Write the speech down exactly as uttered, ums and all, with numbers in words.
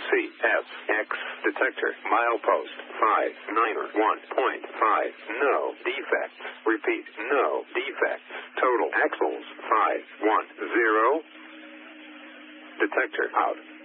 C S X detector milepost five nine one point five. No defects. Repeat, no defects. Total axles five one zero. Detector out.